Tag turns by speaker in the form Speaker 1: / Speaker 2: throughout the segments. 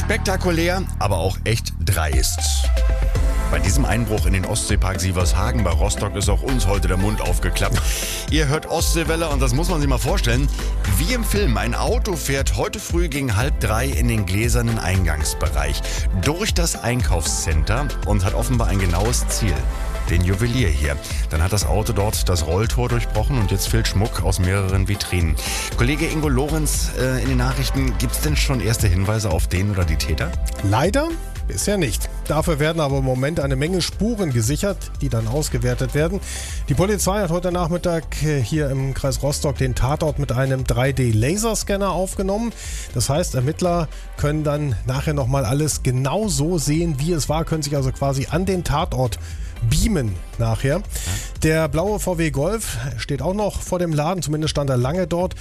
Speaker 1: Spektakulär, aber auch echt dreist. Bei diesem Einbruch in den Ostseepark Sievershagen bei Rostock ist auch uns heute der Mund aufgeklappt. Ihr hört Ostseewelle und das muss man sich mal vorstellen. Wie im Film, ein Auto fährt heute früh gegen 2:30 in den gläsernen Eingangsbereich durch das Einkaufscenter und hat offenbar ein genaues Ziel. Den Juwelier hier. Dann hat das Auto dort das Rolltor durchbrochen und jetzt fehlt Schmuck aus mehreren Vitrinen. Kollege Ingo Lorenz in den Nachrichten, gibt es denn schon erste Hinweise auf den oder die Täter?
Speaker 2: Leider bisher nicht. Dafür werden aber im Moment eine Menge Spuren gesichert, die dann ausgewertet werden. Die Polizei hat heute Nachmittag hier im Kreis Rostock den Tatort mit einem 3D-Laserscanner aufgenommen. Das heißt, Ermittler können dann nachher nochmal alles genau so sehen, wie es war, können sich also quasi an den Tatort beamen nachher. Der blaue VW Golf steht auch noch vor dem Laden, zumindest stand er lange dort.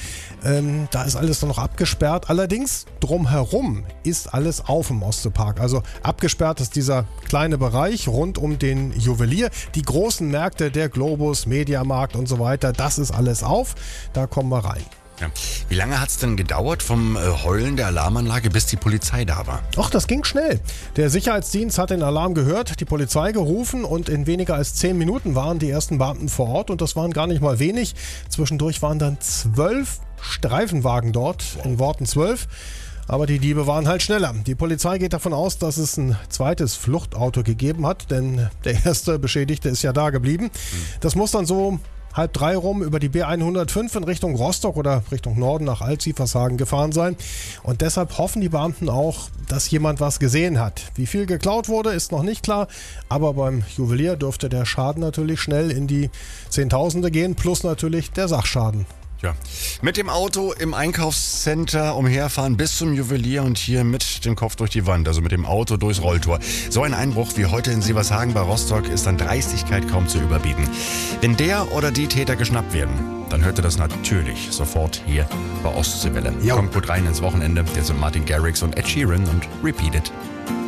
Speaker 2: Da ist alles noch abgesperrt. Allerdings drumherum ist alles auf im Ostseepark. Also abgesperrt ist dieser kleine Bereich rund um den Juwelier. Die großen Märkte, der Globus, Mediamarkt und so weiter, das ist alles auf. Da kommen wir rein.
Speaker 1: Ja. Wie lange hat es denn gedauert vom Heulen der Alarmanlage, bis die Polizei da war?
Speaker 2: Ach, das ging schnell. Der Sicherheitsdienst hat den Alarm gehört, die Polizei gerufen und in weniger als 10 Minuten waren die ersten Beamten vor Ort und das waren gar nicht mal wenig. Zwischendurch waren dann 12 Streifenwagen dort, in Worten 12. Aber die Diebe waren halt schneller. Die Polizei geht davon aus, dass es ein zweites Fluchtauto gegeben hat, denn der erste Beschädigte ist ja da geblieben. Das muss dann so 2:30 rum über die B105 in Richtung Rostock oder Richtung Norden nach Alt-Sievershagen gefahren sein. Und deshalb hoffen die Beamten auch, dass jemand was gesehen hat. Wie viel geklaut wurde, ist noch nicht klar. Aber beim Juwelier dürfte der Schaden natürlich schnell in die Zehntausende gehen, plus natürlich der Sachschaden.
Speaker 1: Ja. Mit dem Auto im Einkaufscenter umherfahren bis zum Juwelier und hier mit dem Kopf durch die Wand, also mit dem Auto durchs Rolltor. So ein Einbruch wie heute in Sievershagen bei Rostock ist an Dreistigkeit kaum zu überbieten. Wenn der oder die Täter geschnappt werden, dann hört ihr das natürlich sofort hier bei Ostseewelle. Kommt gut rein ins Wochenende. Hier sind Martin Garrix und Ed Sheeran und Repeat It.